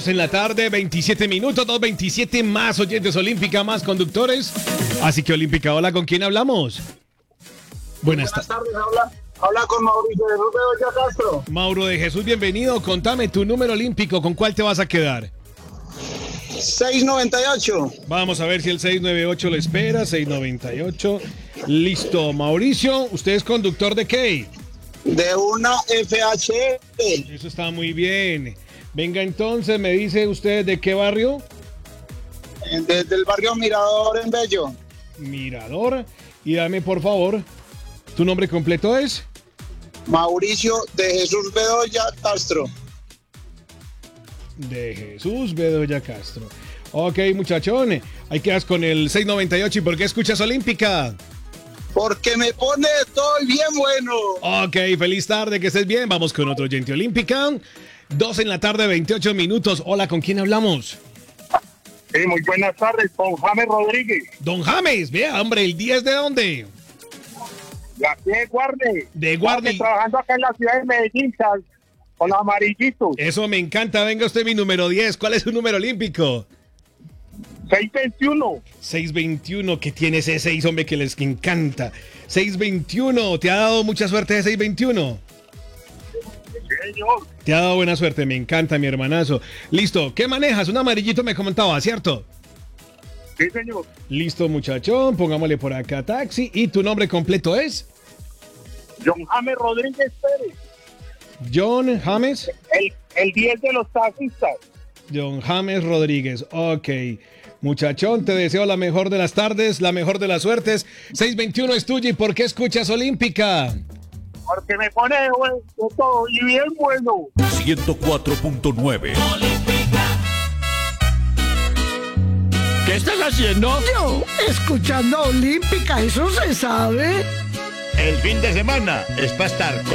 2 en la tarde, 27 minutos, 2:27, más oyentes Olímpica, más conductores. Así que Olímpica, hola, ¿con quién hablamos? Buenas tardes, habla con Mauricio de Jesús Bedoya Castro. Mauro de Jesús, bienvenido. Contame tu número olímpico, ¿con cuál te vas a quedar? 698. Vamos a ver si el 698 lo espera, 698. Listo, Mauricio, ¿usted es conductor de qué? De una FHE. Eso está muy bien. Venga, entonces, me dice usted de qué barrio. Desde el barrio Mirador en Bello. Mirador. Y dame, por favor, ¿tu nombre completo es? Mauricio de Jesús Bedoya Castro. De Jesús Bedoya Castro. Ok, muchachón. Ahí quedas con el 698. ¿Y por qué escuchas Olímpica? Porque me pone todo bien bueno. Ok, feliz tarde, que estés bien. Vamos con otro oyente Olímpica. 2 en la tarde, 28 minutos. Hola, ¿con quién hablamos? Sí, muy buenas tardes, con James Rodríguez. Don James, vea, hombre, ¿el 10 de dónde? De aquí de Guarne. De Guarne. Trabajando acá en la ciudad de Medellín, con los amarillitos. Eso me encanta. Venga usted, mi número 10. ¿Cuál es su número olímpico? 621. 621, que tiene ese 6, hombre, que les encanta. 621, ¿te ha dado mucha suerte ese 621? Sí, señor. Te ha dado buena suerte, me encanta, mi hermanazo. Listo, ¿qué manejas? Un amarillito me comentaba, ¿cierto? Sí, señor. Listo, muchachón, pongámosle por acá taxi. ¿Y tu nombre completo es? John James Rodríguez Pérez. John James. El 10 de los taxistas. John James Rodríguez, ok. Muchachón, te deseo la mejor de las tardes, la mejor de las suertes. 621 es tuyo. ¿Y por qué escuchas Olímpica? Porque me pone de todo y bien bueno. 104.9. ¿Qué estás haciendo? Yo, escuchando Olímpica, eso se sabe. El fin de semana es para estar